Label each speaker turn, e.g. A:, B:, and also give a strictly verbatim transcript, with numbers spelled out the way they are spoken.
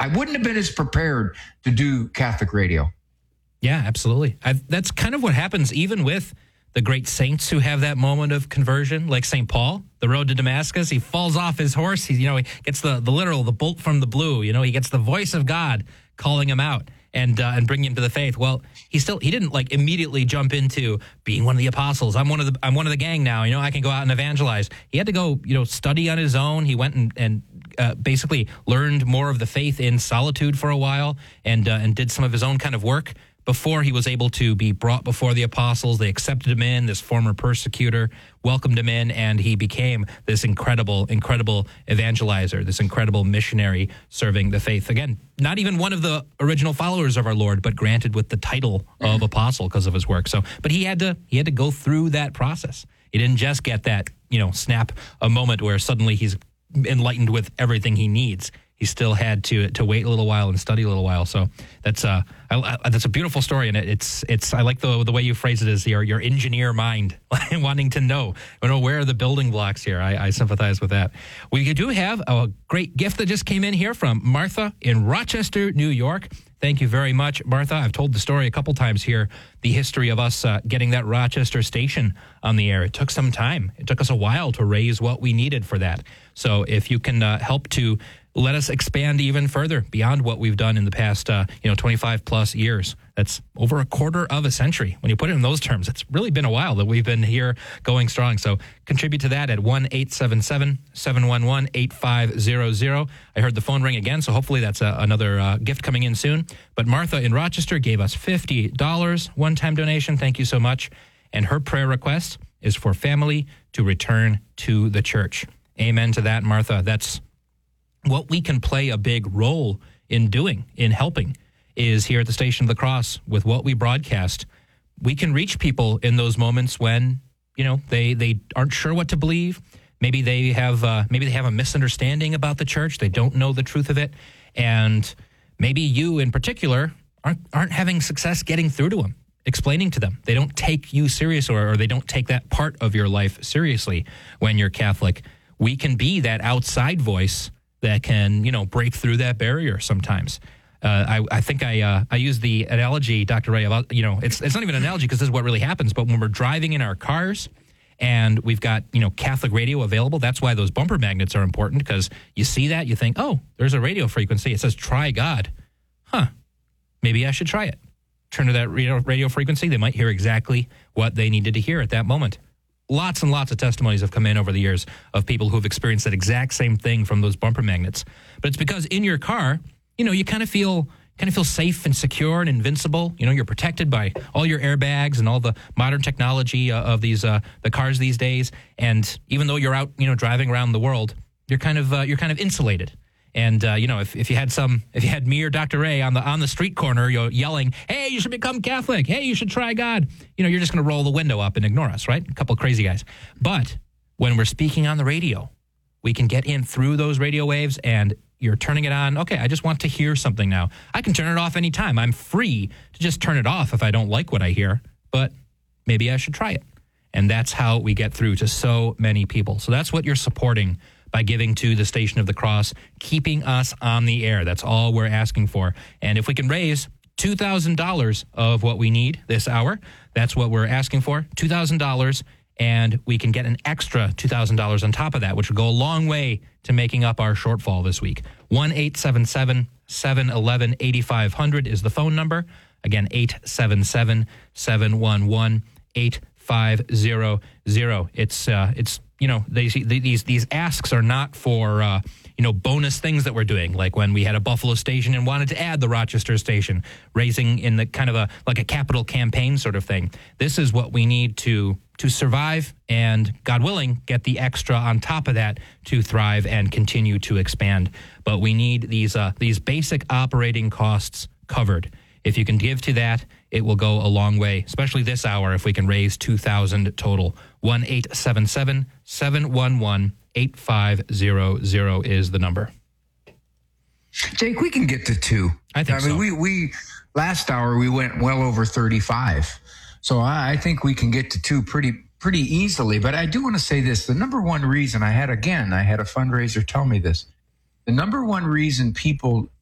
A: I wouldn't have been as prepared to do Catholic radio.
B: Yeah, absolutely. I've, that's kind of what happens even with the great saints who have that moment of conversion, like Saint Paul, the road to Damascus. He falls off his horse. He, you know, he gets the, the literal, the bolt from the blue. You know, he gets the voice of God calling him out and uh, and bringing him to the faith. Well, he still he didn't like immediately jump into being one of the apostles. I'm one of the I'm one of the gang now. You know, I can go out and evangelize. He had to go, you know, study on his own. He went and and uh, basically learned more of the faith in solitude for a while, and uh, and did some of his own kind of work before he was able to be brought before the apostles. They accepted him in, this former persecutor, welcomed him in, and he became this incredible, incredible evangelizer, this incredible missionary serving the faith. Again, not even one of the original followers of our Lord, but granted with the title of apostle because of his work. So, but he had to he had to go through that process. He didn't just get that, you know, snap a moment where suddenly he's enlightened with everything he needs. He still had to to wait a little while and study a little while. So that's uh I, I, that's a beautiful story, and it, it's it's I like the the way you phrase it as your your engineer mind wanting to know, you know, where are the building blocks here. I, I sympathize with that. We do have a great gift that just came in here from Martha in Rochester, New York. Thank you very much, Martha. I've told the story a couple times here, the history of us uh, getting that Rochester station on the air. It took some time. It took us a while to raise what we needed for that. So if you can uh, help to let us expand even further beyond what we've done in the past, uh, you know, twenty-five plus years. That's over a quarter of a century. When you put it in those terms, it's really been a while that we've been here going strong. So contribute to that at one eight seven seven, seven one one, eight five zero zero. I heard the phone ring again, so hopefully that's a, another uh, gift coming in soon. But Martha in Rochester gave us fifty dollars one-time donation. Thank you so much. And her prayer request is for family to return to the church. Amen to that, Martha. That's what we can play a big role in doing, in helping, is here at the Station of the Cross with what we broadcast. We can reach people in those moments when, you know, they, they aren't sure what to believe. Maybe they have uh, maybe they have a misunderstanding about the church. They don't know the truth of it. And maybe you in particular aren't, aren't having success getting through to them, explaining to them. They don't take you serious, or, or they don't take that part of your life seriously when you're Catholic. We can be that outside voice that can, you know, break through that barrier sometimes. Uh, I, I think I uh, I use the analogy, Doctor Ray, about, you know, it's it's not even an analogy because this is what really happens, but when we're driving in our cars and we've got, you know, Catholic radio available, that's why those bumper magnets are important, because you see that, you think, oh, there's a radio frequency. It says, try God. Huh, maybe I should try it. Turn to that radio, radio frequency. They might hear exactly what they needed to hear at that moment. Lots and lots of testimonies have come in over the years of people who have experienced that exact same thing from those bumper magnets. But it's because in your car, you know, you kind of feel kind of feel safe and secure and invincible. You know, you're protected by all your airbags and all the modern technology uh, of these uh, the cars these days. And even though you're out, you know, driving around the world, you're kind of uh, you're kind of insulated. And uh, you know, if, if you had some, if you had me or Doctor Ray on the on the street corner, you know, yelling, "Hey, you should become Catholic. Hey, you should try God." You know, you're just going to roll the window up and ignore us, right? A couple of crazy guys. But when we're speaking on the radio, we can get in through those radio waves, and you're turning it on. Okay, I just want to hear something now. I can turn it off anytime. I'm free to just turn it off if I don't like what I hear. But maybe I should try it. And that's how we get through to so many people. So that's what you're supporting by giving to the Station of the Cross, keeping us on the air. That's all we're asking for. And if we can raise two thousand dollars of what we need this hour, that's what we're asking for, two thousand dollars, and we can get an extra two thousand dollars on top of that, which will go a long way to making up our shortfall this week. one eight seven seven, seven one one, eight five zero zero is the phone number. Again, eight seven seven, seven one one, eight five zero zero. It's, uh, it's, you know, they, these these asks are not for, uh, you know, bonus things that we're doing, like when we had a Buffalo station and wanted to add the Rochester station, raising in the kind of a, like a capital campaign sort of thing. This is what we need to to survive and, God willing, get the extra on top of that to thrive and continue to expand. But we need these uh, these basic operating costs covered. If you can give to that, it will go a long way, especially this hour if we can raise two thousand dollars total. one eight seven seven, seven one one, eight five zero zero is the number.
A: Jake, we can get to two.
B: I think
A: I mean,
B: so.
A: we, we last hour we went well over thirty-five. So I, I think we can get to two pretty pretty easily. But I do want to say this. The number one reason I had, again, I had a fundraiser tell me this. The number one reason people